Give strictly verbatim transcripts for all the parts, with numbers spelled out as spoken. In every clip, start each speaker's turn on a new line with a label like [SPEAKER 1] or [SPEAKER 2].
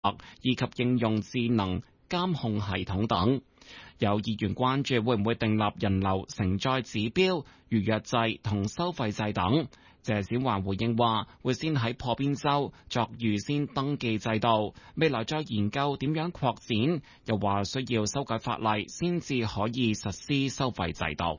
[SPEAKER 1] 以及應用智能監控系統等。有議員關注會唔會訂立人流承載指標、預約制同收費制等。謝展寰回應話，會先喺破邊州作預先登記制度，未來再研究點樣擴展。又話需要修改法例先至可以實施收費制度。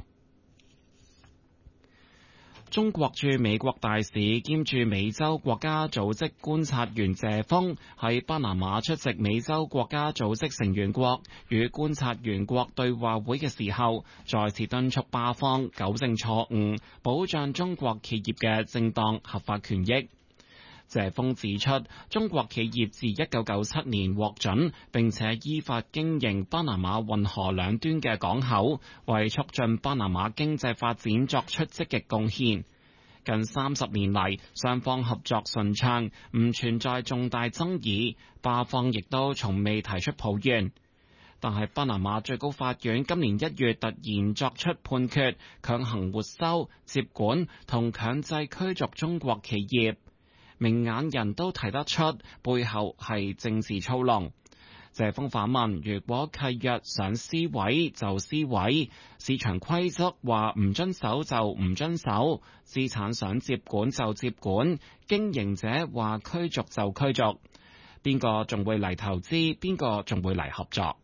[SPEAKER 1] 中國駐美國大使兼駐美洲國家組織觀察員謝鋒喺巴拿馬出席美洲國家組織成員國與觀察員國對話會嘅時候，再次敦促巴方糾正錯誤，保障中國企業嘅正當合法權益。謝鋒指出，中國企業自一九九七年獲准並且依法經營巴拿馬運河兩端嘅港口，為促進巴拿馬經濟發展作出積極貢獻。近三十年嚟，雙方合作順暢，唔存在重大爭議，巴方亦都從未提出抱怨。但係巴拿馬最高法院今年一月突然作出判決，強行沒收、接管同強制驅逐中國企業。明眼人都睇得出背後係政治操弄。謝鋒反問：如果契約想撕毀就撕毀，市場規則話唔遵守就唔遵守，資產想接管就接管，經營者話驅逐就驅逐，邊個仲會嚟投資？邊個仲會嚟合作？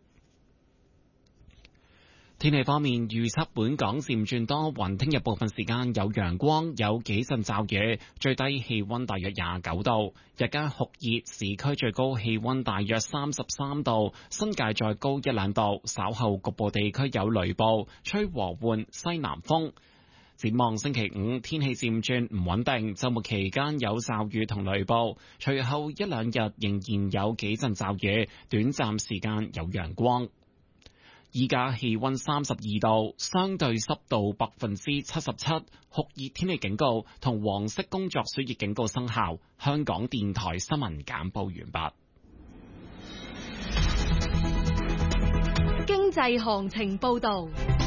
[SPEAKER 1] 天氣方面，預測本港漸轉多雲，聽日部分時間有陽光，有幾陣驟雨，最低氣溫大約廿九度，日間酷熱，市區最高氣溫大約三十三度，新界再高一兩度，稍後局部地區有雷暴，吹和緩西南風。展望星期五，天氣漸轉唔穩定，週末期間有驟雨同雷暴，隨後一兩日仍然有幾陣驟雨，短暫時間有陽光。依家氣溫三十二度，相對濕度百分之七十七，酷熱天氣警告同黃色工作暑熱警告生效。香港電台新聞簡報完畢。
[SPEAKER 2] 經濟行情報道。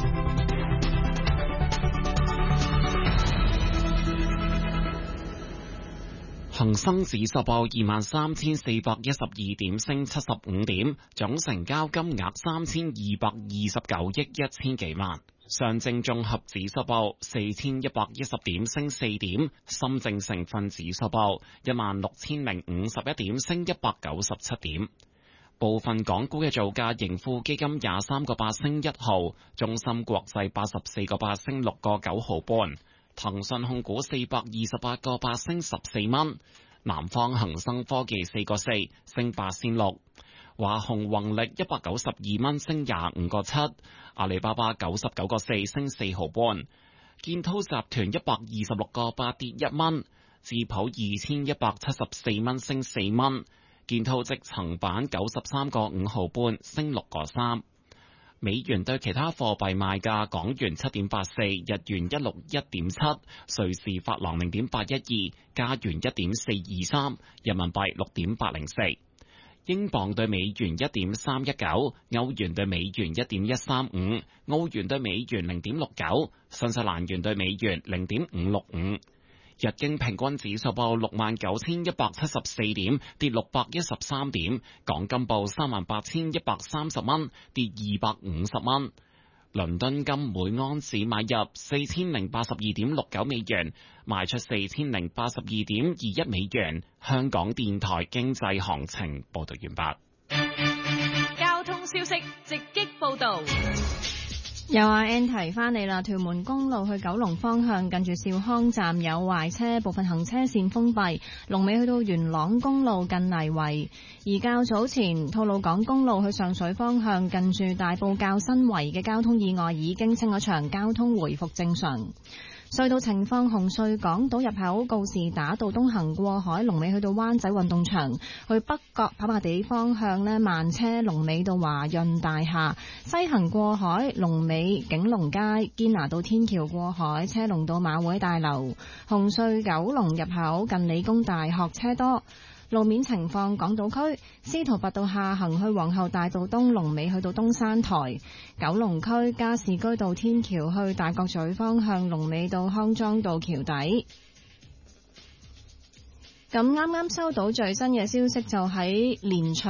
[SPEAKER 1] 恒生指數報二萬三千四百一十二點，升七十五點，總成交金額三千二百二十九億一千幾萬。上證綜合指數報四千一百一十點，升四點。深證成分指數報一萬六千零五十一點，升一百九十七點。部分港股嘅造價，盈富基金廿三個八升一毫，中芯國際八十四個八升六個九毫半。騰訊控股四百二十八個八升十四蚊，南方恒生科技四個四升八仙六，華虹宏力一百九十二蚊升廿五個七，阿里巴巴九十九個四升四毫半，建滔集團一百二十六個八跌一蚊，智普二千一百七十四蚊升四蚊，建滔積層板九十三個五毫半升六個三。美元對其他貨幣賣價：港元七點八四，日元一六一點七，瑞士法郎零點八一二，加元一點四二三，人民幣六點八零四，英鎊對美元一點三一九，歐元對美元一點一三五，澳元對美元零點六九，新西蘭元對美元零點五六五。日經平均指數報六萬九千一百七十四點，跌六百一十三點。港金報三萬八千一百三十蚊，跌二百五十蚊。倫敦金每安士買入四千零八十二點六九美元，賣出四千零八十二點二一美元。香港電台經濟行情報道完
[SPEAKER 2] 畢。交通消息直擊報道。
[SPEAKER 3] 有阿 N 提翻你啦，屯門公路去九龍方向近住兆康站有壞車，部分行車線封閉，龍尾去到元朗公路近泥圍。而較早前吐露港公路去上水方向近住大埔滘新圍嘅交通意外已經清咗場，交通回復正常。隧道情況：紅隧港島入口告士打道東行過海，龍尾去到灣仔運動場；去北角跑馬地方向呢，慢車龍尾到華潤大廈；西行過海龍尾景隆街堅拿道天橋過海，車龍到馬會大樓。紅隧九龍入口近理工大學車多。路面情況：港島區司徒拔道下行去皇后大道東，龍尾去到東山台；九龍區加士居道天橋去大角咀方向，龍尾到康莊道橋底。咁啱啱收到最新嘅消息，就喺連翔